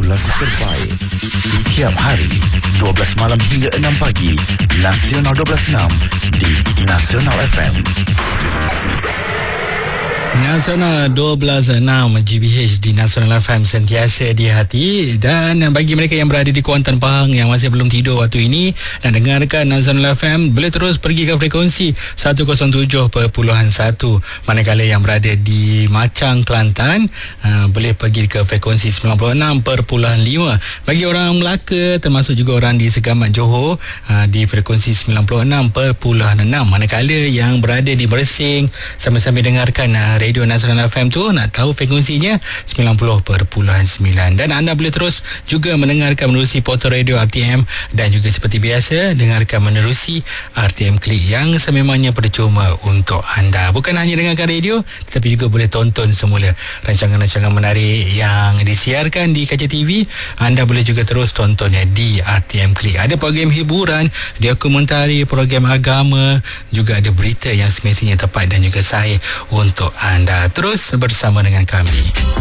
lagu-lagu terbaik. Setiap hari 12 malam hingga 6 pagi, Nasional 12.6 di Nasional FM. Nasional 12.6 GBH di Nasional FM, sentiasa di hati. Dan bagi mereka yang berada di Kuantan, Pahang, yang masih belum tidur waktu ini dan dengarkan Nasional FM, boleh terus pergi ke frekuensi 107.1. Manakala yang berada di Macang, Kelantan, boleh pergi ke frekuensi 96.5. Bagi orang Melaka, termasuk juga orang di Segamat, Johor, di frekuensi 96.6. Manakala yang berada di Mersing, sambil-sambil dengarkan Radio Nasional FM tu, nak tahu frekuensinya 90.9. Dan anda boleh terus juga mendengarkan menerusi portal radio RTM, dan juga seperti biasa dengarkan menerusi RTM Klik yang sememangnya percuma untuk anda. Bukan hanya dengarkan radio, tetapi juga boleh tonton semula rancangan-rancangan menarik yang disiarkan di Kaca TV. Anda boleh juga terus tontonnya di RTM Klik. Ada program hiburan, dokumentari, program agama, juga ada berita yang semestinya tepat dan juga sahih untuk anda. Terus bersama dengan kami.